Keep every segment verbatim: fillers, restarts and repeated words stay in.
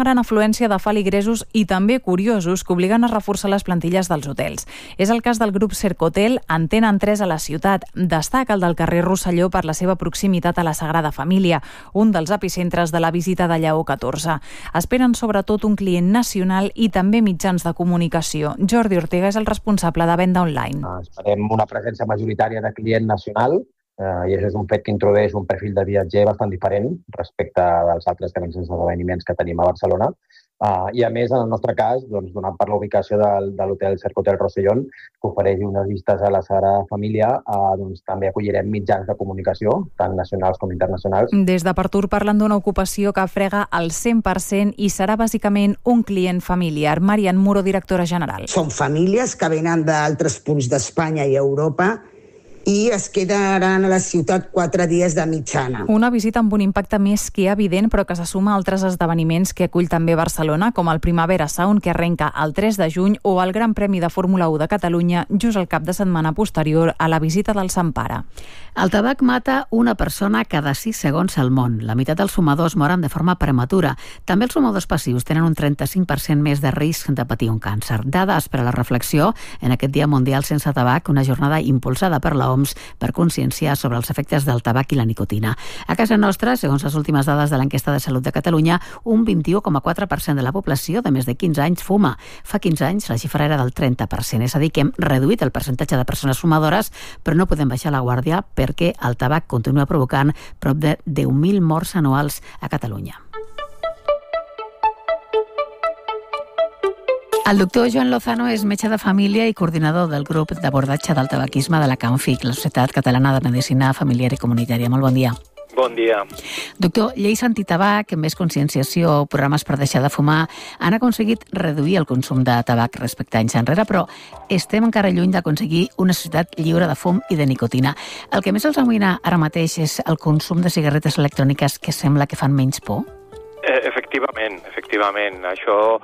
gran afluència de feligresos i també curiosos que obliguen a reforçar les plantilles dels hotels. És el cas del grup Cercotel, en tenen tres a la ciutat. Destaca el del carrer Rosselló per la seva proximitat a la Sagrada Família, un dels epicentres de la visita de Lleó catorze. Esperen sobretot un client nacional i també mitjans de comunicació. Jordi Ortega és el responsable de venda online. Esperem una presència majoritària de client nacional, Uh, i això és un fet que introdueix un perfil de viatger bastant diferent respecte dels altres grans esdeveniments que tenim a Barcelona. Uh, I a més, en el nostre cas, doncs, donant per la ubicació del, de l'hotel Cercotel Rosselló, que ofereix unes vistes a la Sagrada Família, uh, doncs, també acollirem mitjans de comunicació, tant nacionals com internacionals. Des de Partur parlen d'una ocupació que frega al cent per cent i serà bàsicament un client familiar. Marian Muro, directora general. Són famílies que venen d'altres punts d'Espanya i Europa i es quedaran a la ciutat quatre dies de mitjana. Una visita amb un impacte més que evident, però que se suma a altres esdeveniments que acull també Barcelona, com el Primavera Sound, que arrenca el tres de juny, o el Gran Premi de Fórmula u de Catalunya, just el cap de setmana posterior a la visita del Sant Pare. El tabac mata una persona cada sis segons al món. La meitat dels fumadors moren de forma prematura. També els fumadors passius tenen un trenta-cinc per cent més de risc de patir un càncer. Dades per a la reflexió en aquest Dia Mundial sense tabac, una jornada impulsada per la O M S per conscienciar sobre els efectes del tabac i la nicotina. A casa nostra, segons les últimes dades de l'enquesta de salut de Catalunya, un vint-i-u coma quatre per cent de la població de més de quinze anys fuma. Fa quinze anys la xifra era del trenta per cent, és a dir, que hem reduït el percentatge de persones fumadores, però no podem baixar la guàrdia perquè el tabac continua provocant prop de deu mil morts anuals a Catalunya. El doctor Joan Lozano és metge de família i coordinador del grup d'abordatge del tabaquisme de la CANFIC, la Societat Catalana de Medicina Familiar i Comunitària. Molt bon dia. Bon dia. Doctor, lleis antitabac, més conscienciació, programes per deixar de fumar, han aconseguit reduir el consum de tabac respecte a anys enrere, però estem encara lluny d'aconseguir una societat lliure de fum i de nicotina. El que més els amoïna ara mateix és el consum de cigarretes electròniques que sembla que fan menys por? Eh, efectivament, efectivament. Això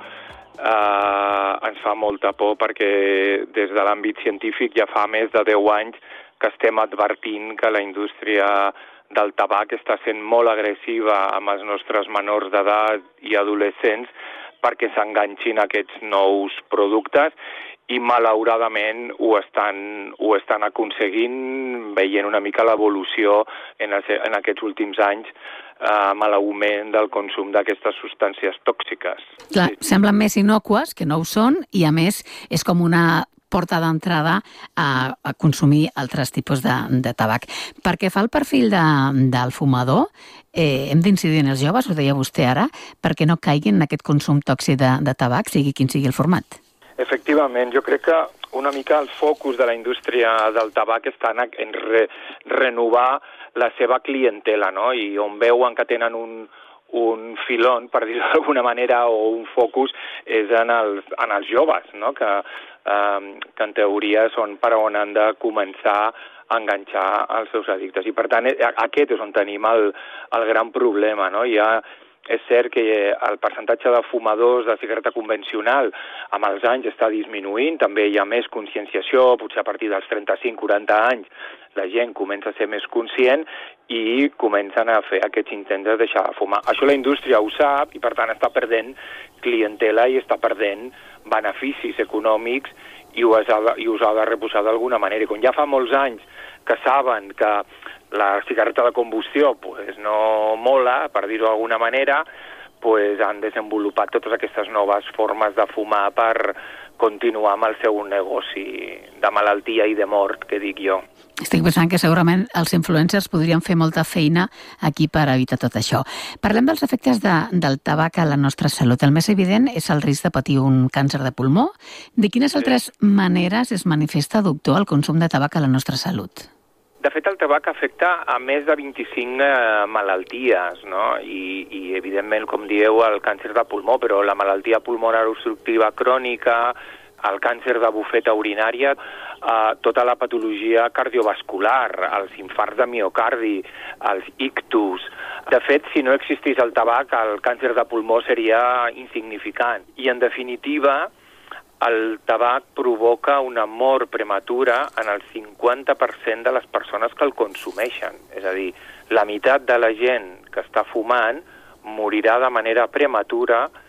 eh, ens fa molta por perquè des de l'àmbit científic ja fa més de deu anys que estem advertint que la indústria del tabac està sent molt agressiva amb els nostres menors d'edat i adolescents perquè s'enganxin aquests nous productes i malauradament ho estan, ho estan aconseguint, veient una mica l'evolució en, els, en aquests últims anys eh, amb l'augment del consum d'aquestes substàncies tòxiques. Clar, sí. Semblen més innòcues, que no ho són, i a més és com una porta d'entrada a, a consumir altres tipus de, de tabac. Perquè fa el perfil de, del fumador, eh, hem d'incidir en els joves, ho deia vostè ara, perquè no caiguin en aquest consum tòxic de, de tabac, sigui quin sigui el format. Efectivament, jo crec que una mica el focus de la indústria del tabac està en re, renovar la seva clientela, no? I on veuen que tenen un, un filon, per dir-ho d'alguna manera, o un focus, és en els, en els joves, no? Que Um, que en teoria són per on han de començar a enganxar els seus addictes. I per tant, aquest és on tenim el, el gran problema, no? Ja és cert que el percentatge de fumadors de cigarreta convencional amb els anys està disminuint, també hi ha més conscienciació, potser a partir dels trenta-cinc quaranta anys la gent comença a ser més conscient i comencen a fer aquests intents de deixar de fumar. Això la indústria ho sap i per tant està perdent clientela i està perdent beneficis econòmics i us ha de, i us ha de reposar d'alguna manera. I com ja fa molts anys que saben que la cigarreta de combustió pues, no mola, per dir-ho d'alguna manera, pues, han desenvolupat totes aquestes noves formes de fumar per continuar amb el seu negoci de malaltia i de mort, que dic jo. Estic pensant que segurament els influencers podrien fer molta feina aquí per evitar tot això. Parlem dels efectes de, del tabac a la nostra salut. El més evident és el risc de patir un càncer de pulmó. De quines altres maneres es manifesta, doctor, el consum de tabac a la nostra salut? De fet, el tabac afecta a més de vint-i-cinc eh, malalties, no? I, i, evidentment, com dieu, el càncer de pulmó, però la malaltia pulmonar obstructiva crònica, el càncer de bufeta urinària, eh, tota la patologia cardiovascular, els infarts de miocardi, els ictus. De fet, si no existís el tabac, el càncer de pulmó seria insignificant. I, en definitiva, el tabac provoca una mort prematura en el cinquanta per cent de les persones que el consumeixen. És a dir, la meitat de la gent que està fumant morirà de manera prematura